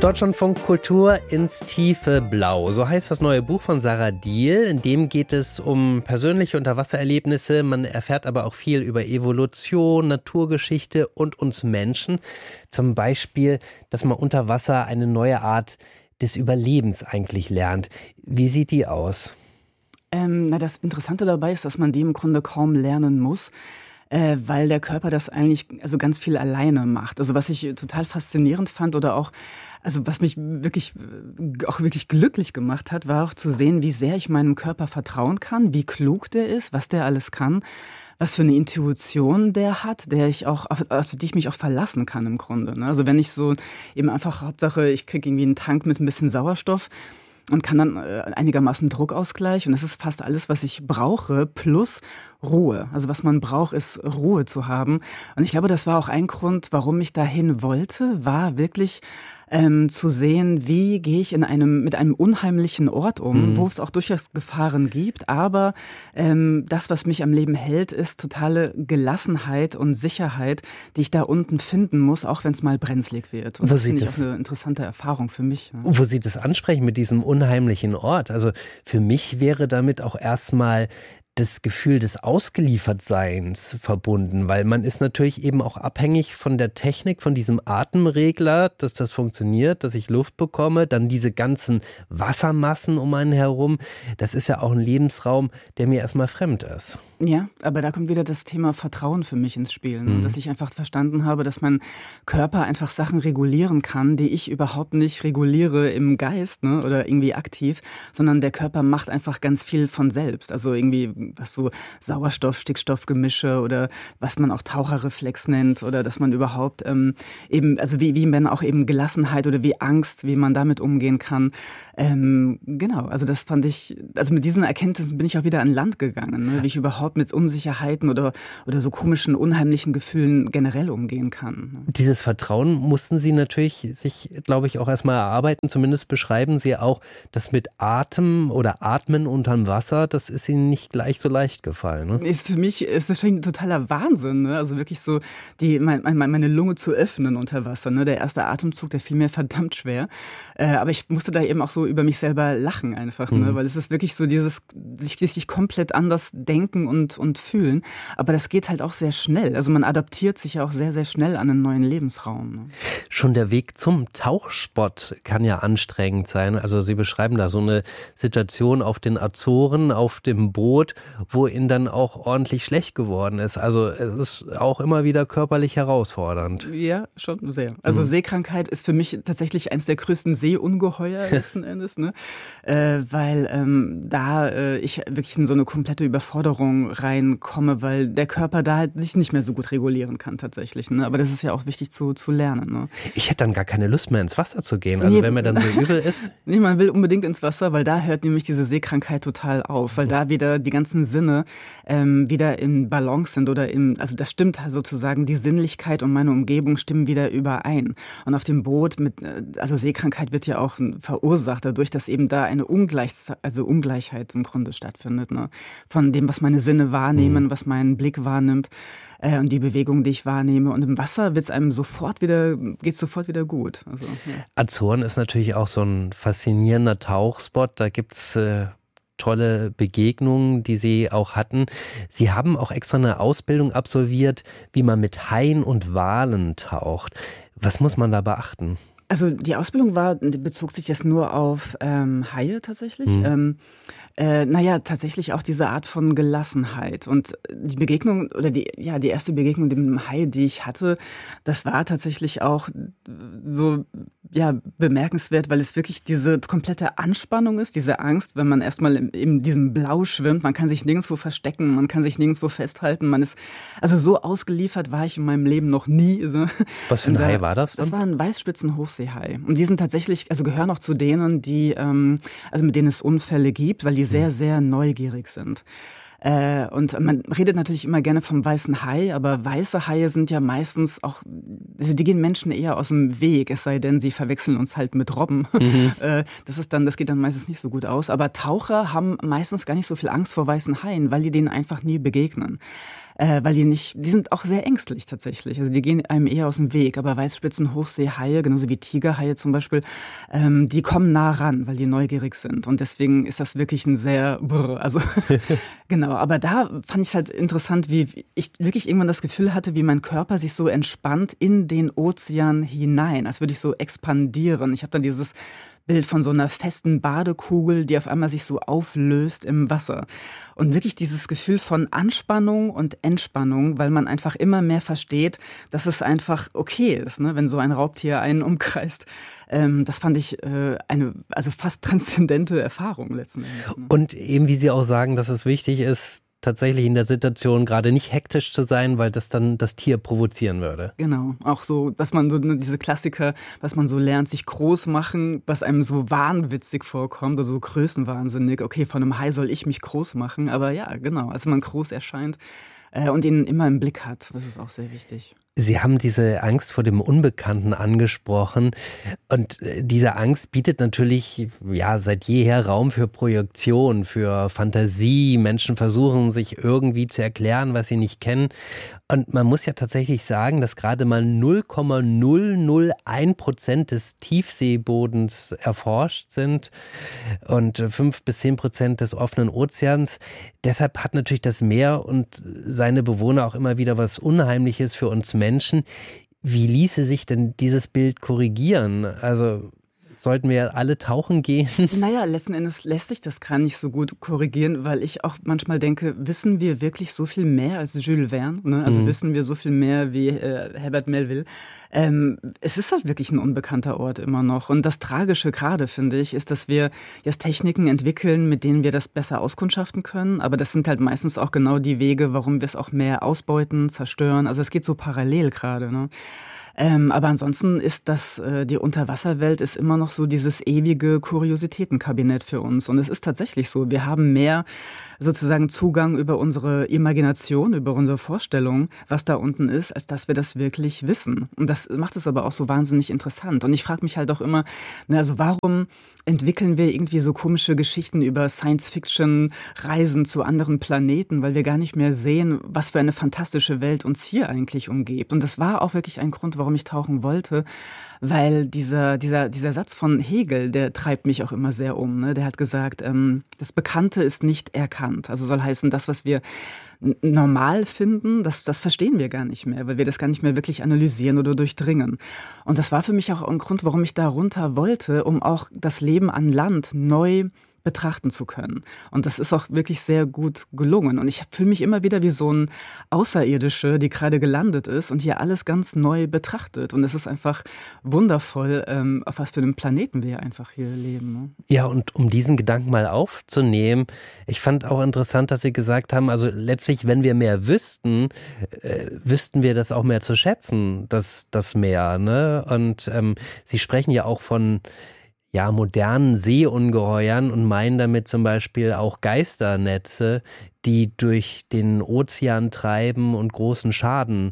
Deutschlandfunk Kultur ins tiefe Blau. So heißt das neue Buch von Sarah Diehl. In dem geht es um persönliche Unterwassererlebnisse. Man erfährt aber auch viel über Evolution, Naturgeschichte und uns Menschen. Zum Beispiel, dass man unter Wasser eine neue Art des Überlebens eigentlich lernt. Wie sieht die aus? Das Interessante dabei ist, dass man die im Grunde kaum lernen muss, weil der Körper das eigentlich ganz viel alleine macht. Also was ich total faszinierend fand oder auch, also was mich wirklich glücklich gemacht hat, war auch zu sehen, wie sehr ich meinem Körper vertrauen kann, wie klug der ist, was der alles kann, was für eine Intuition der hat, auf die ich mich auch verlassen kann im Grunde. Also wenn ich so eben einfach, Hauptsache ich kriege irgendwie einen Tank mit ein bisschen Sauerstoff und kann dann einigermaßen Druckausgleich. Und das ist fast alles, was ich brauche, plus Ruhe. Also was man braucht, ist Ruhe zu haben. Und ich glaube, das war auch ein Grund, warum ich dahin wollte, war wirklich zu sehen, wie gehe ich mit einem unheimlichen Ort um, wo es auch durchaus Gefahren gibt. Aber das, was mich am Leben hält, ist totale Gelassenheit und Sicherheit, die ich da unten finden muss, auch wenn es mal brenzlig wird. Und das finde ich auch eine interessante Erfahrung für mich. Ja. Wo Sie das ansprechen mit diesem unheimlichen Ort. Also für mich wäre damit auch erstmal das Gefühl des Ausgeliefertseins verbunden, weil man ist natürlich eben auch abhängig von der Technik, von diesem Atemregler, dass das funktioniert, dass ich Luft bekomme, dann diese ganzen Wassermassen um einen herum. Das ist ja auch ein Lebensraum, der mir erstmal fremd ist. Ja, aber da kommt wieder das Thema Vertrauen für mich ins Spiel, ne? Dass ich einfach verstanden habe, dass mein Körper einfach Sachen regulieren kann, die ich überhaupt nicht reguliere im Geist, ne? Oder irgendwie aktiv, sondern der Körper macht einfach ganz viel von selbst. Also irgendwie was so Sauerstoff-Stickstoff-Gemische oder was man auch Taucherreflex nennt oder dass man überhaupt wie man auch eben Gelassenheit oder wie Angst, wie man damit umgehen kann. Genau, also das fand ich, also mit diesen Erkenntnissen bin ich auch wieder an Land gegangen, ne? Wie ich überhaupt mit Unsicherheiten oder so komischen, unheimlichen Gefühlen generell umgehen kann. Ne? Dieses Vertrauen mussten Sie natürlich sich, glaube ich, auch erstmal erarbeiten. Zumindest beschreiben Sie auch, das mit Atem oder Atmen unterm Wasser, das ist Ihnen nicht gleich so leicht gefallen. Ne? Für mich ist das schon ein totaler Wahnsinn. Ne? Also wirklich so meine Lunge zu öffnen unter Wasser. Ne? Der erste Atemzug, der fiel mir verdammt schwer. Aber ich musste da eben auch so über mich selber lachen einfach. Ne? Weil es ist wirklich so dieses sich komplett anders denken und fühlen. Aber das geht halt auch sehr schnell. Also man adaptiert sich ja auch sehr, sehr schnell an einen neuen Lebensraum. Ne? Schon der Weg zum Tauchsport kann ja anstrengend sein. Also Sie beschreiben da so eine Situation auf den Azoren, auf dem Boot, wo Ihnen dann auch ordentlich schlecht geworden ist. Also es ist auch immer wieder körperlich herausfordernd. Ja, schon sehr. Also Seekrankheit ist für mich tatsächlich eins der größten Seeungeheuer letzten Endes. Ne? Weil ich wirklich in so eine komplette Überforderung reinkomme, weil der Körper da halt sich nicht mehr so gut regulieren kann tatsächlich. Ne? Aber das ist ja auch wichtig zu lernen. Ne? Ich hätte dann gar keine Lust mehr ins Wasser zu gehen, also wenn mir dann so übel ist. Nee, man will unbedingt ins Wasser, weil da hört nämlich diese Seekrankheit total auf, weil da wieder die ganzen Sinne wieder in Balance sind also das stimmt sozusagen, die Sinnlichkeit und meine Umgebung stimmen wieder überein. Und auf dem Boot also Seekrankheit wird ja auch verursacht dadurch, dass eben da eine Ungleichheit im Grunde stattfindet. Ne? Von dem, was meine Sinne wahrnehmen, was mein Blick wahrnimmt und die Bewegung, die ich wahrnehme. Und im Wasser geht's sofort wieder gut. Also, ja. Azoren ist natürlich auch so ein faszinierender Tauchspot. Da gibt's tolle Begegnungen, die Sie auch hatten. Sie haben auch extra eine Ausbildung absolviert, wie man mit Haien und Walen taucht. Was muss man da beachten? Also die Ausbildung bezog sich jetzt nur auf Haie tatsächlich. Tatsächlich auch diese Art von Gelassenheit. Und die Begegnung oder die erste Begegnung mit dem Hai, die ich hatte, das war tatsächlich auch so bemerkenswert, weil es wirklich diese komplette Anspannung ist, diese Angst, wenn man erstmal in diesem Blau schwimmt, man kann sich nirgendwo verstecken, man kann sich nirgendwo festhalten, man ist, also so ausgeliefert war ich in meinem Leben noch nie. Was für ein Hai war das dann? Das war ein Weißspitzen-Hochseehai. Und die sind tatsächlich, also gehören auch zu denen, die, mit denen es Unfälle gibt, weil die sehr, sehr neugierig sind. Und man redet natürlich immer gerne vom weißen Hai, aber weiße Haie sind ja meistens auch, also die gehen Menschen eher aus dem Weg, es sei denn, sie verwechseln uns halt mit Robben. Das geht dann meistens nicht so gut aus. Aber Taucher haben meistens gar nicht so viel Angst vor weißen Haien, weil die denen einfach nie begegnen. weil die sind auch sehr ängstlich tatsächlich. Also die gehen einem eher aus dem Weg. Aber Weißspitzen-Hochseehaie, genauso wie Tigerhaie zum Beispiel, die kommen nah ran, weil die neugierig sind. Und deswegen ist das wirklich ein sehr, also genau. Aber da fand ich halt interessant, wie ich wirklich irgendwann das Gefühl hatte, wie mein Körper sich so entspannt in den Ozean hinein, als würde ich so expandieren. Ich habe dann dieses Bild von so einer festen Badekugel, die auf einmal sich so auflöst im Wasser. Und wirklich dieses Gefühl von Anspannung und Entspannung, weil man einfach immer mehr versteht, dass es einfach okay ist, ne, wenn so ein Raubtier einen umkreist. Das fand ich eine fast transzendente Erfahrung letzten Endes. Ne? Und eben, wie Sie auch sagen, dass es wichtig ist, tatsächlich in der Situation gerade nicht hektisch zu sein, weil das dann das Tier provozieren würde. Genau, auch so, dass man so diese Klassiker, was man so lernt, sich groß machen, was einem so wahnwitzig vorkommt oder so größenwahnsinnig. Okay, von einem Hai soll ich mich groß machen, aber ja, genau, als man groß erscheint und ihn immer im Blick hat, das ist auch sehr wichtig. Sie haben diese Angst vor dem Unbekannten angesprochen und diese Angst bietet natürlich seit jeher Raum für Projektion, für Fantasie. Menschen versuchen sich irgendwie zu erklären, was sie nicht kennen. Und man muss ja tatsächlich sagen, dass gerade mal 0,001% des Tiefseebodens erforscht sind und 5-10% des offenen Ozeans. Deshalb hat natürlich das Meer und seine Bewohner auch immer wieder was Unheimliches für uns Menschen. Wie ließe sich denn dieses Bild korrigieren? Also sollten wir alle tauchen gehen? Naja, letzten Endes lässt sich das gar nicht so gut korrigieren, weil ich auch manchmal denke, wissen wir wirklich so viel mehr als Jules Verne? Ne? Also wissen wir so viel mehr wie Herbert Melville? Es ist halt wirklich ein unbekannter Ort immer noch. Und das Tragische gerade, finde ich, ist, dass wir jetzt Techniken entwickeln, mit denen wir das besser auskundschaften können. Aber das sind halt meistens auch genau die Wege, warum wir es auch mehr ausbeuten, zerstören. Also es geht so parallel gerade, ne? Aber ansonsten ist die Unterwasserwelt ist immer noch so dieses ewige Kuriositätenkabinett für uns. Und es ist tatsächlich so, wir haben mehr sozusagen Zugang über unsere Imagination, über unsere Vorstellung, was da unten ist, als dass wir das wirklich wissen. Und das macht es aber auch so wahnsinnig interessant. Und ich frage mich halt auch immer, also warum entwickeln wir irgendwie so komische Geschichten über Science-Fiction-Reisen zu anderen Planeten, weil wir gar nicht mehr sehen, was für eine fantastische Welt uns hier eigentlich umgibt. Und das war auch wirklich ein Grund, warum ich tauchen wollte, weil dieser Satz von Hegel, der treibt mich auch immer sehr um. Ne? Der hat gesagt, das Bekannte ist nicht erkannt. Also soll heißen, das, was wir normal finden, das verstehen wir gar nicht mehr, weil wir das gar nicht mehr wirklich analysieren oder durchdringen. Und das war für mich auch ein Grund, warum ich da runter wollte, um auch das Leben an Land neu betrachten zu können. Und das ist auch wirklich sehr gut gelungen. Und ich fühle mich immer wieder wie so ein Außerirdische, die gerade gelandet ist und hier alles ganz neu betrachtet. Und es ist einfach wundervoll, auf was für einem Planeten wir einfach hier leben. Ne? Ja, und um diesen Gedanken mal aufzunehmen, ich fand auch interessant, dass Sie gesagt haben, also letztlich, wenn wir mehr wüssten, wüssten wir das auch mehr zu schätzen, das Meer. Ne? Und Sie sprechen ja auch von modernen Seeungeheuern und meinen damit zum Beispiel auch Geisternetze, die durch den Ozean treiben und großen Schaden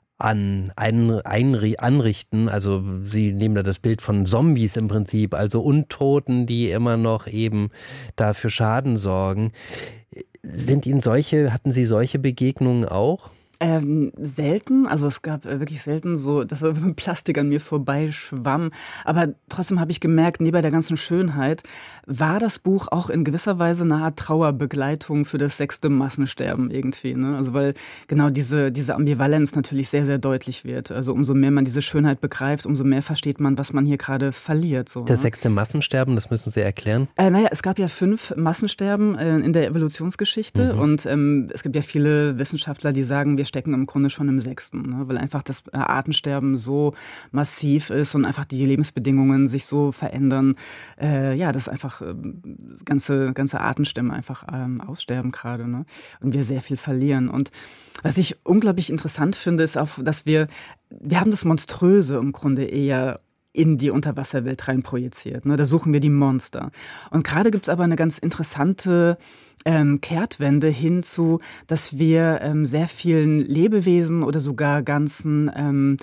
anrichten. Also Sie nehmen da das Bild von Zombies im Prinzip, also Untoten, die immer noch eben dafür Schaden sorgen. Hatten Sie solche Begegnungen auch? Selten, also es gab wirklich selten so, dass Plastik an mir vorbeischwamm, aber trotzdem habe ich gemerkt, neben der ganzen Schönheit war das Buch auch in gewisser Weise eine Art Trauerbegleitung für das 6. Massensterben irgendwie, ne? Also weil genau diese Ambivalenz natürlich sehr, sehr deutlich wird. Also umso mehr man diese Schönheit begreift, umso mehr versteht man, was man hier gerade verliert. So, das 6. Massensterben, das müssen Sie erklären? Es gab ja 5 Massensterben in der Evolutionsgeschichte und es gibt ja viele Wissenschaftler, die sagen, wir stecken im Grunde schon im 6., ne? Weil einfach das Artensterben so massiv ist und einfach die Lebensbedingungen sich so verändern, dass einfach ganze Artenstämme einfach aussterben gerade, ne? Und wir sehr viel verlieren. Und was ich unglaublich interessant finde, ist auch, dass wir haben das Monströse im Grunde eher in die Unterwasserwelt rein projiziert. Ne? Da suchen wir die Monster. Und gerade gibt es aber eine ganz interessante Kehrtwende hinzu, dass wir sehr vielen Lebewesen oder sogar ganzen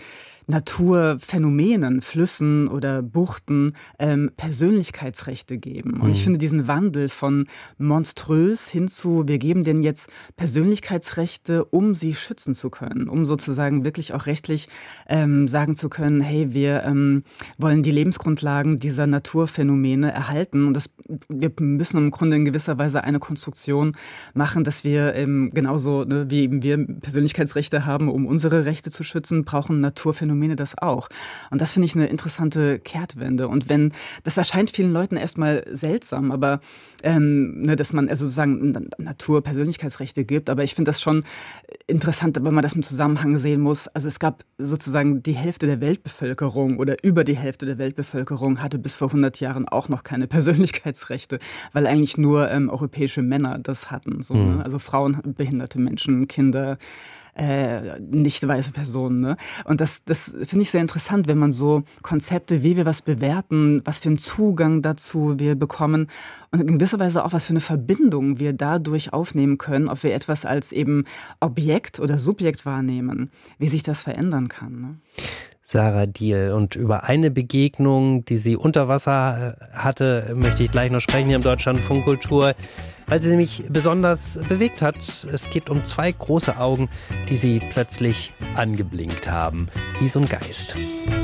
Naturphänomenen, Flüssen oder Buchten Persönlichkeitsrechte geben. Und ich finde diesen Wandel von monströs hin zu, wir geben denen jetzt Persönlichkeitsrechte, um sie schützen zu können, um sozusagen wirklich auch rechtlich sagen zu können, hey, wir wollen die Lebensgrundlagen dieser Naturphänomene erhalten. Und wir müssen im Grunde in gewisser Weise eine Konstruktion machen, dass wir genauso, wie eben wir Persönlichkeitsrechte haben, um unsere Rechte zu schützen, brauchen Naturphänomene das auch. Und das finde ich eine interessante Kehrtwende. Und das erscheint vielen Leuten erstmal seltsam, aber dass man also sozusagen Naturpersönlichkeitsrechte gibt. Aber ich finde das schon interessant, wenn man das im Zusammenhang sehen muss. Also es gab sozusagen die Hälfte der Weltbevölkerung oder über die Hälfte der Weltbevölkerung hatte bis vor 100 Jahren auch noch keine Persönlichkeitsrechte, weil eigentlich nur europäische Männer das hatten. So, ne? Also Frauen, behinderte Menschen, Kinder, nicht weiße Personen. Ne? Und das finde ich sehr interessant, wenn man so Konzepte, wie wir was bewerten, was für einen Zugang dazu wir bekommen und in gewisser Weise auch, was für eine Verbindung wir dadurch aufnehmen können, ob wir etwas als eben Objekt oder Subjekt wahrnehmen, wie sich das verändern kann. Ne? Sarah Diehl. Und über eine Begegnung, die sie unter Wasser hatte, möchte ich gleich noch sprechen hier im Deutschlandfunk Kultur, weil sie mich besonders bewegt hat. Es geht um 2 große Augen, die sie plötzlich angeblinkt haben, wie so ein Geist.